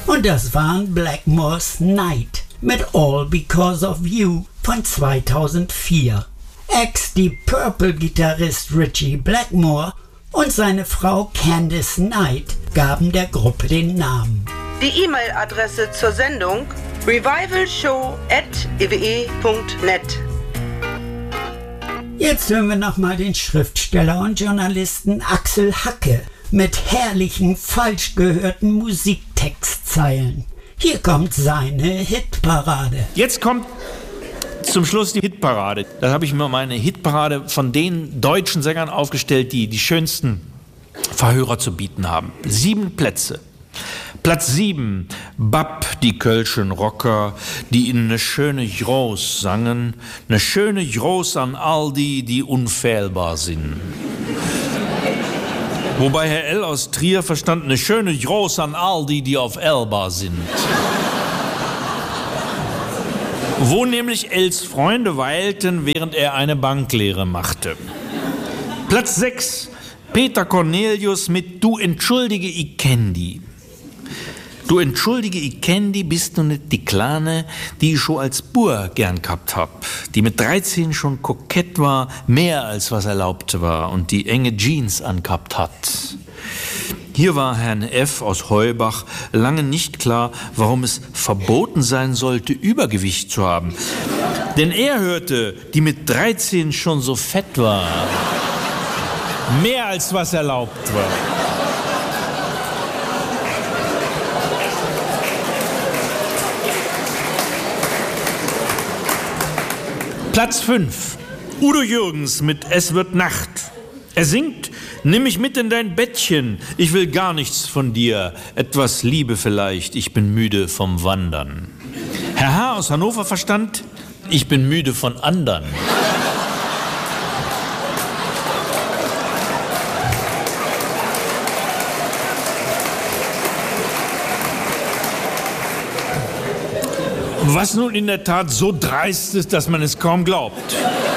Und das waren Blackmore's Night mit All Because of You von 2004. Ex-Deep Purple-Gitarrist Richie Blackmore und seine Frau Candice Knight gaben der Gruppe den Namen. Die E-Mail-Adresse zur Sendung revivalshow@ewe.net. Jetzt hören wir nochmal den Schriftsteller und Journalisten Axel Hacke mit herrlichen, falsch gehörten Musiktextzeilen. Hier kommt seine Hitparade. Jetzt kommt zum Schluss die Hitparade. Da habe ich mir meine Hitparade von den deutschen Sängern aufgestellt, die die schönsten Verhörer zu bieten haben. 7 Plätze. Platz 7, Bab, die Kölschen Rocker, die in ne schöne Jros sangen, ne schöne Jros an all die unfehlbar sind. Wobei Herr L. aus Trier verstand, ne schöne Jros an all die auf Elba sind. Wo nämlich Els Freunde weilten, während er eine Banklehre machte. Platz 6, Peter Cornelius mit Du entschuldige, ich kenn die. Du entschuldige, ich kenn die, bist du nicht die Kleine, die ich schon als Bur gern gehabt hab, die mit 13 schon kokett war, mehr als was erlaubt war und die enge Jeans angehabt hat. Hier war Herrn F. aus Heubach lange nicht klar, warum es verboten sein sollte, Übergewicht zu haben. Denn er hörte, die mit 13 schon so fett war, mehr als was erlaubt war. Platz 5. Udo Jürgens mit Es wird Nacht. Er singt, nimm mich mit in dein Bettchen, ich will gar nichts von dir, etwas Liebe vielleicht, ich bin müde vom Wandern. Herr H. aus Hannover verstand, ich bin müde von andern. Was nun in der Tat so dreist ist, dass man es kaum glaubt.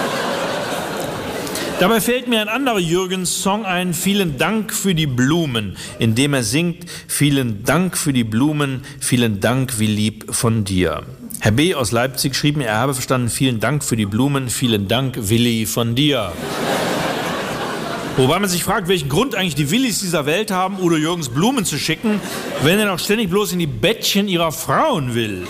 Dabei fällt mir ein anderer Jürgens-Song ein, Vielen Dank für die Blumen, in dem er singt, Vielen Dank für die Blumen, vielen Dank, wie lieb von dir. Herr B. aus Leipzig schrieb mir, er habe verstanden, Vielen Dank für die Blumen, vielen Dank, Willi, von dir. Wobei man sich fragt, welchen Grund eigentlich die Willis dieser Welt haben, Udo Jürgens Blumen zu schicken, wenn er doch ständig bloß in die Bettchen ihrer Frauen will.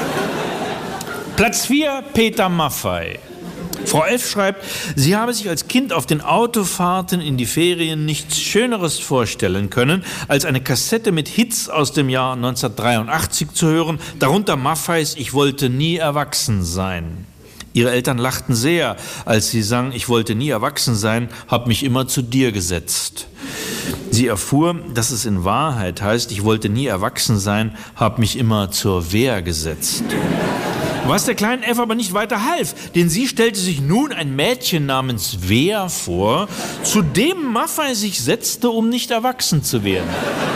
Platz 4, Peter Maffay. Frau F. schreibt, sie habe sich als Kind auf den Autofahrten in die Ferien nichts Schöneres vorstellen können, als eine Kassette mit Hits aus dem Jahr 1983 zu hören, darunter Maffays Ich wollte nie erwachsen sein. Ihre Eltern lachten sehr, als sie sang, ich wollte nie erwachsen sein, hab mich immer zu dir gesetzt. Sie erfuhr, dass es in Wahrheit heißt, ich wollte nie erwachsen sein, hab mich immer zur Wehr gesetzt. Was der kleinen F aber nicht weiter half, denn sie stellte sich nun ein Mädchen namens Wehr vor, zu dem Maffay sich setzte, um nicht erwachsen zu werden.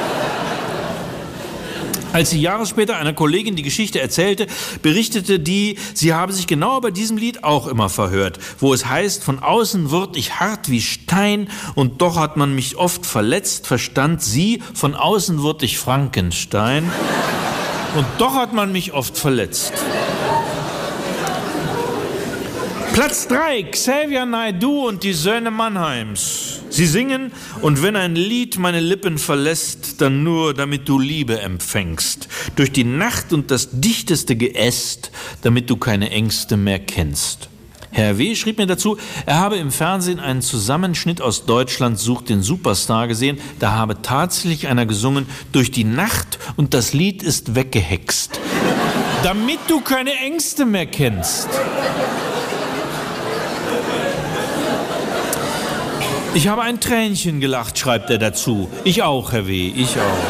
Als sie Jahre später einer Kollegin die Geschichte erzählte, berichtete die, sie habe sich genau bei diesem Lied auch immer verhört, wo es heißt, von außen wird ich hart wie Stein und doch hat man mich oft verletzt, verstand sie, von außen wird ich Frankenstein und doch hat man mich oft verletzt. Platz 3, Xavier Naidoo und die Söhne Mannheims. Sie singen, und wenn ein Lied meine Lippen verlässt, dann nur, damit du Liebe empfängst. Durch die Nacht und das dichteste Geäst, damit du keine Ängste mehr kennst. Herr W. schrieb mir dazu, er habe im Fernsehen einen Zusammenschnitt aus Deutschland sucht den Superstar gesehen. Da habe tatsächlich einer gesungen, durch die Nacht und das Lied ist weggehext. Damit du keine Ängste mehr kennst. Ich habe ein Tränchen gelacht, schreibt er dazu. Ich auch, Herr W., ich auch.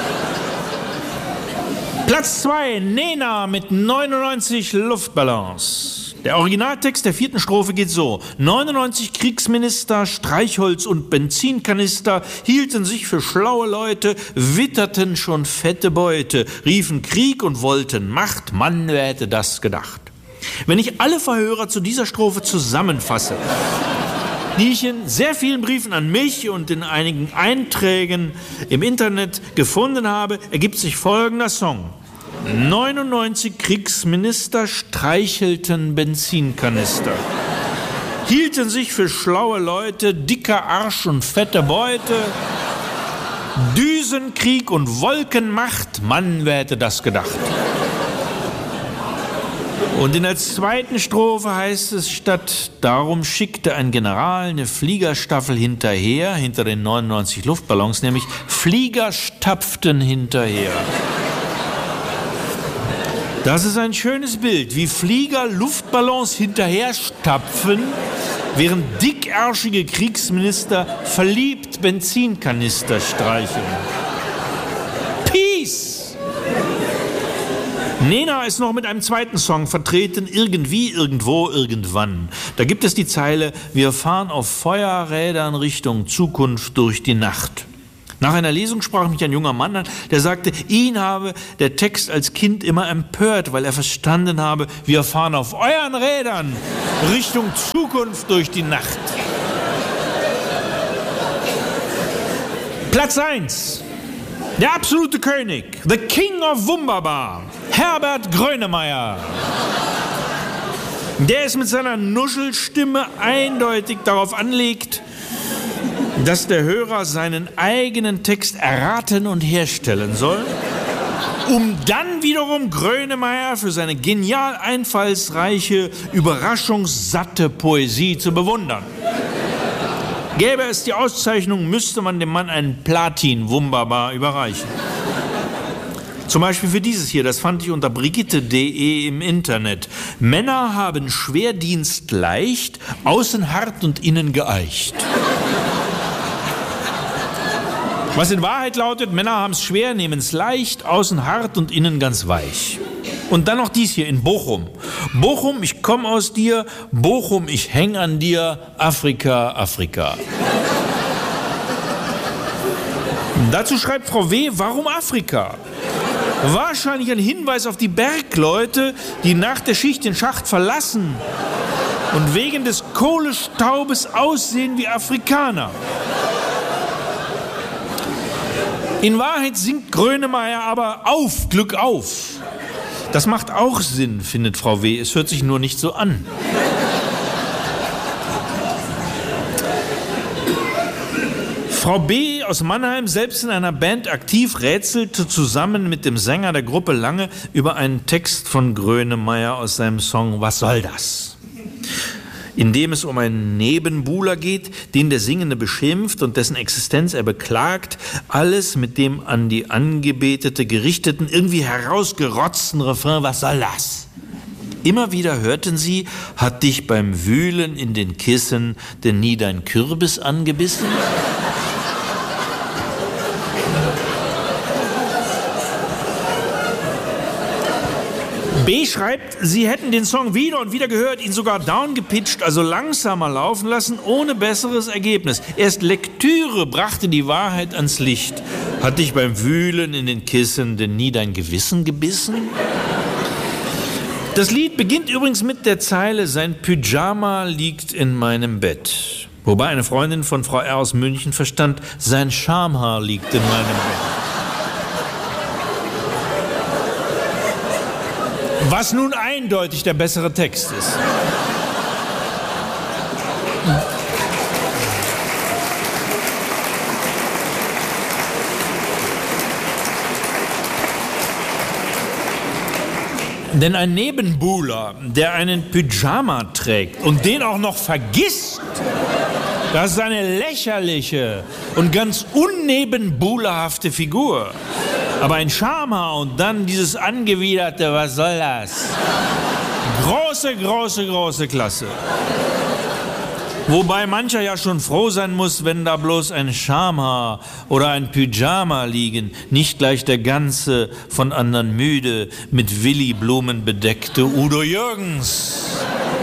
Platz 2, Nena mit 99 Luftballons. Der Originaltext der 4. Strophe geht so. 99 Kriegsminister, Streichholz und Benzinkanister hielten sich für schlaue Leute, witterten schon fette Beute, riefen Krieg und wollten Macht. Mann, wer hätte das gedacht? Wenn ich alle Verhörer zu dieser Strophe zusammenfasse, die ich in sehr vielen Briefen an mich und in einigen Einträgen im Internet gefunden habe, ergibt sich folgender Song. 99 Kriegsminister streichelten Benzinkanister, hielten sich für schlaue Leute, dicker Arsch und fette Beute, Düsenkrieg und Wolkenmacht, Mann, wer hätte das gedacht? Und in der zweiten Strophe heißt es statt, darum schickte ein General eine Fliegerstaffel hinterher, hinter den 99 Luftballons, nämlich Flieger stapften hinterher. Das ist ein schönes Bild, wie Flieger Luftballons hinterher stapfen, während dickärschige Kriegsminister verliebt Benzinkanister streicheln. Peace! Nena ist noch mit einem zweiten Song vertreten, Irgendwie, Irgendwo, Irgendwann. Da gibt es die Zeile, wir fahren auf Feuerrädern Richtung Zukunft durch die Nacht. Nach einer Lesung sprach mich ein junger Mann an, der sagte, ihn habe der Text als Kind immer empört, weil er verstanden habe, wir fahren auf euren Rädern Richtung Zukunft durch die Nacht. Platz 1. Der absolute König, the King of Wunderbar, Herbert Grönemeyer. Der es mit seiner Nuschelstimme eindeutig darauf anlegt, dass der Hörer seinen eigenen Text erraten und herstellen soll, um dann wiederum Grönemeyer für seine genial einfallsreiche, überraschungssatte Poesie zu bewundern. Gäbe es die Auszeichnung, müsste man dem Mann einen Platin wunderbar überreichen. Zum Beispiel für dieses hier, das fand ich unter brigitte.de im Internet. Männer haben Schwerdienst leicht, außen hart und innen geeicht. Was in Wahrheit lautet, Männer haben es schwer, nehmen es leicht, außen hart und innen ganz weich. Und dann noch dies hier in Bochum. Bochum, ich komme aus dir, Bochum, ich häng an dir, Afrika, Afrika. Dazu schreibt Frau W., warum Afrika? Wahrscheinlich ein Hinweis auf die Bergleute, die nach der Schicht den Schacht verlassen und wegen des Kohlestaubes aussehen wie Afrikaner. In Wahrheit singt Grönemeyer aber auf, Glück auf. Das macht auch Sinn, findet Frau W., es hört sich nur nicht so an. Frau B. aus Mannheim, selbst in einer Band aktiv, rätselte zusammen mit dem Sänger der Gruppe lange über einen Text von Grönemeyer aus seinem Song Was soll das? In dem es um einen Nebenbuhler geht, den der Singende beschimpft und dessen Existenz er beklagt, alles mit dem an die Angebetete gerichteten, irgendwie herausgerotzten Refrain, was soll das? Immer wieder hörten sie, hat dich beim Wühlen in den Kissen denn nie dein Kürbis angebissen? B. schreibt, sie hätten den Song wieder und wieder gehört, ihn sogar downgepitcht, also langsamer laufen lassen, ohne besseres Ergebnis. Erst Lektüre brachte die Wahrheit ans Licht. Hat dich beim Wühlen in den Kissen denn nie dein Gewissen gebissen? Das Lied beginnt übrigens mit der Zeile, sein Pyjama liegt in meinem Bett. Wobei eine Freundin von Frau R. aus München verstand, sein Schamhaar liegt in meinem Bett. Was nun eindeutig der bessere Text ist. Denn ein Nebenbuhler, der einen Pyjama trägt und den auch noch vergisst, das ist eine lächerliche und ganz unnebenbuhlerhafte Figur. Aber ein Schamhaar und dann dieses angewiderte, was soll das? Große, große, große Klasse. Wobei mancher ja schon froh sein muss, wenn da bloß ein Schamhaar oder ein Pyjama liegen, nicht gleich der ganze, von anderen müde, mit Willi-Blumen bedeckte Udo Jürgens.